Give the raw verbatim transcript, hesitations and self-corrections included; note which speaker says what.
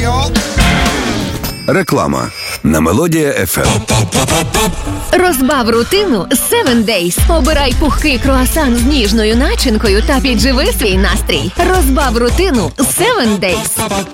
Speaker 1: Реклама на Мелодія еф ем.
Speaker 2: Розбав рутину з севен дейз. Обирай пухкий круасан з ніжною начинкою та підживи свій настрій. Розбав рутину з севен дейз.